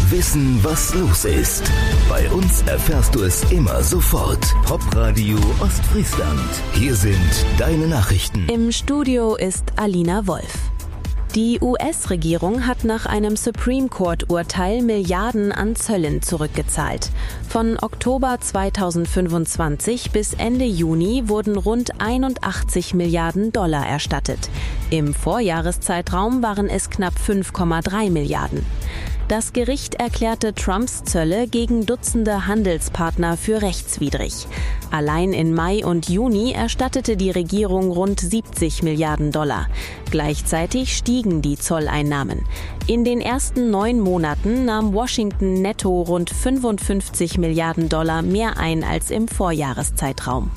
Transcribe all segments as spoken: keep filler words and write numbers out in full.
Wissen, was los ist. Bei uns erfährst du es immer sofort. Popradio Ostfriesland. Hier sind deine Nachrichten. Im Studio ist Alina Wolf. Die U S-Regierung hat nach einem Supreme Court-Urteil Milliarden an Zöllen zurückgezahlt. Von Oktober zweitausendfünfundzwanzig bis Ende Juni wurden rund einundachtzig Milliarden Dollar erstattet. Im Vorjahreszeitraum waren es knapp fünf Komma drei Milliarden. Das Gericht erklärte Trumps Zölle gegen Dutzende Handelspartner für rechtswidrig. Allein in Mai und Juni erstattete die Regierung rund siebzig Milliarden Dollar. Gleichzeitig stiegen die Zolleinnahmen. In den ersten neun Monaten nahm Washington netto rund fünfundfünfzig Milliarden Dollar mehr ein als im Vorjahreszeitraum.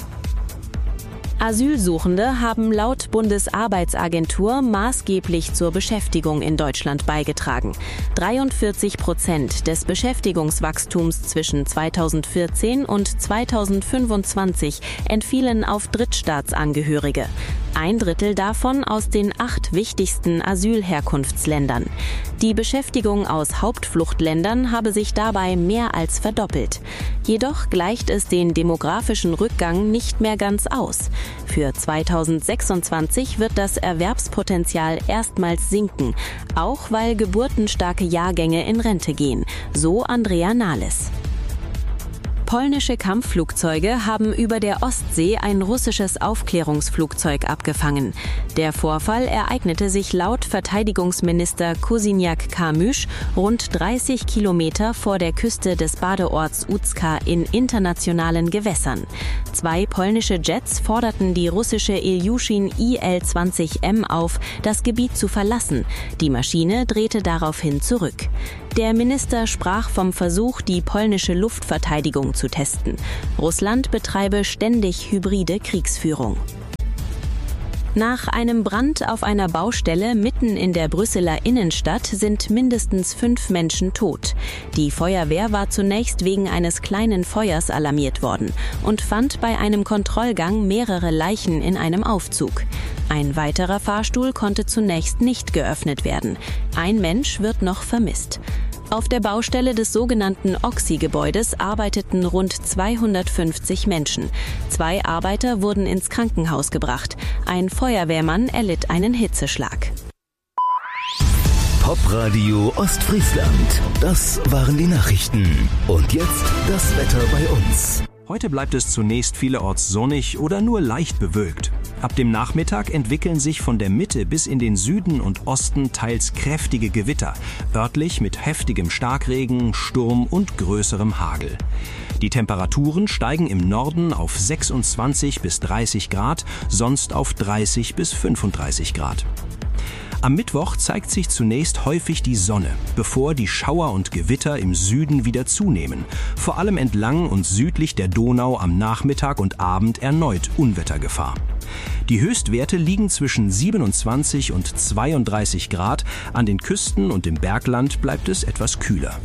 Asylsuchende haben laut Bundesarbeitsagentur maßgeblich zur Beschäftigung in Deutschland beigetragen. dreiundvierzig Prozent des Beschäftigungswachstums zwischen zweitausendvierzehn und zweitausendfünfundzwanzig entfielen auf Drittstaatsangehörige. Ein Drittel davon aus den acht wichtigsten Asylherkunftsländern. Die Beschäftigung aus Hauptfluchtländern habe sich dabei mehr als verdoppelt. Jedoch gleicht es den demografischen Rückgang nicht mehr ganz aus. Für zweitausendsechsundzwanzig wird das Erwerbspotenzial erstmals sinken, auch weil geburtenstarke Jahrgänge in Rente gehen, so Andrea Nahles. Polnische Kampfflugzeuge haben über der Ostsee ein russisches Aufklärungsflugzeug abgefangen. Der Vorfall ereignete sich laut Verteidigungsminister Kosiniak-Kamysz rund dreißig Kilometer vor der Küste des Badeorts Uzka in internationalen Gewässern. Zwei polnische Jets forderten die russische Ilyushin I L zwanzig M auf, das Gebiet zu verlassen. Die Maschine drehte daraufhin zurück. Der Minister sprach vom Versuch, die polnische Luftverteidigung zu testen. Russland betreibe ständig hybride Kriegsführung. Nach einem Brand auf einer Baustelle mitten in der Brüsseler Innenstadt sind mindestens fünf Menschen tot. Die Feuerwehr war zunächst wegen eines kleinen Feuers alarmiert worden und fand bei einem Kontrollgang mehrere Leichen in einem Aufzug. Ein weiterer Fahrstuhl konnte zunächst nicht geöffnet werden. Ein Mensch wird noch vermisst. Auf der Baustelle des sogenannten Oxy-Gebäudes arbeiteten rund zweihundertfünfzig Menschen. Zwei Arbeiter wurden ins Krankenhaus gebracht. Ein Feuerwehrmann erlitt einen Hitzeschlag. Popradio Ostfriesland. Das waren die Nachrichten. Und jetzt das Wetter bei uns. Heute bleibt es zunächst vielerorts sonnig oder nur leicht bewölkt. Ab dem Nachmittag entwickeln sich von der Mitte bis in den Süden und Osten teils kräftige Gewitter, örtlich mit heftigem Starkregen, Sturm und größerem Hagel. Die Temperaturen steigen im Norden auf sechsundzwanzig bis dreißig Grad, sonst auf dreißig bis fünfunddreißig Grad. Am Mittwoch zeigt sich zunächst häufig die Sonne, bevor die Schauer und Gewitter im Süden wieder zunehmen. Vor allem entlang und südlich der Donau am Nachmittag und Abend erneut Unwettergefahr. Die Höchstwerte liegen zwischen siebenundzwanzig und zweiunddreißig Grad. An den Küsten und im Bergland bleibt es etwas kühler.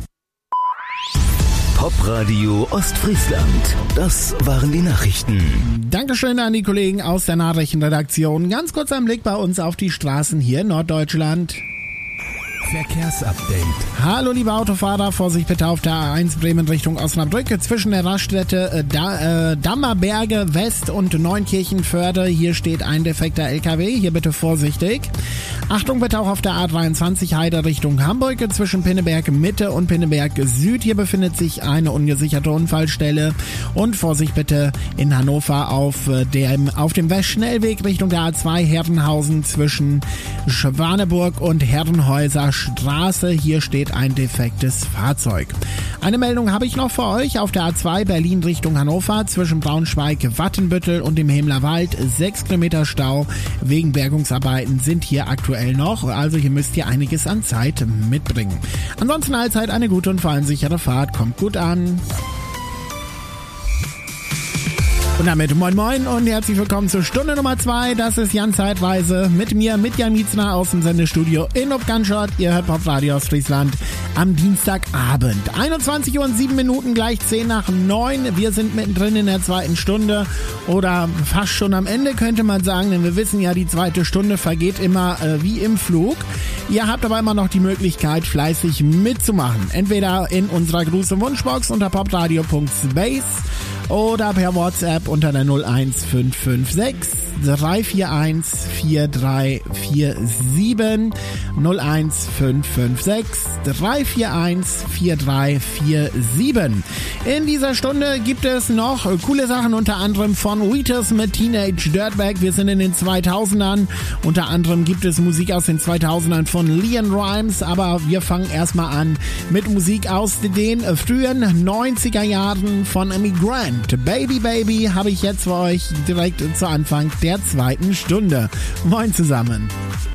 Popradio Ostfriesland. Das waren die Nachrichten. Dankeschön an die Kollegen aus der Nachrichtenredaktion. Ganz kurz ein Blick bei uns auf die Straßen hier in Norddeutschland. Verkehrsupdate. Hallo liebe Autofahrer, Vorsicht bitte auf der A eins Bremen Richtung Osnabrück zwischen der Raststätte äh, da, äh, Dammerberge West und Neunkirchenförde. Hier steht ein defekter L K W, hier bitte vorsichtig. Achtung bitte auch auf der A dreiundzwanzig Heide Richtung Hamburg zwischen Pinneberg Mitte und Pinneberg Süd. Hier befindet sich eine ungesicherte Unfallstelle. Und Vorsicht bitte in Hannover auf dem, auf dem Westschnellweg Richtung der A zwei Herrenhausen zwischen Schwaneburg und Herrenhäuser Straße. Hier steht ein defektes Fahrzeug. Eine Meldung habe ich noch für euch. Auf der A zwei Berlin Richtung Hannover zwischen Braunschweig, Wattenbüttel und dem Hemlerwald. Sechs Kilometer Stau wegen Bergungsarbeiten sind hier aktuell noch. Also hier müsst ihr einiges an Zeit mitbringen. Ansonsten allzeit eine gute und vor allem sichere Fahrt. Kommt gut an. Und damit moin moin und herzlich willkommen zur Stunde Nummer zwei. Das ist Jan Zeitweise mit mir, mit Jan Mietzner aus dem Sendestudio in Obganschott. Ihr hört Popradio Ostfriesland am Dienstagabend. einundzwanzig Uhr und sieben Minuten, gleich zehn nach neun. Wir sind mittendrin in der zweiten Stunde oder fast schon am Ende, könnte man sagen, denn wir wissen ja, die zweite Stunde vergeht immer äh, wie im Flug. Ihr habt aber immer noch die Möglichkeit, fleißig mitzumachen. Entweder in unserer Gruß- und Wunschbox unter popradio punkt space oder per WhatsApp unter der null eins fünf fünf sechs drei vier eins vier drei vier sieben null eins fünf fünf sechs drei vier eins vier drei vier sieben. In dieser Stunde gibt es noch coole Sachen, unter anderem von Wheatus mit Teenage Dirtbag. Wir sind in den zweitausendern. Unter anderem gibt es Musik aus den zweitausendern von Leon Rimes, aber wir fangen erstmal an mit Musik aus den frühen neunziger Jahren von Amy Grant. Baby Baby habe ich jetzt für euch direkt zu Anfang der zweiten Stunde. Moin zusammen.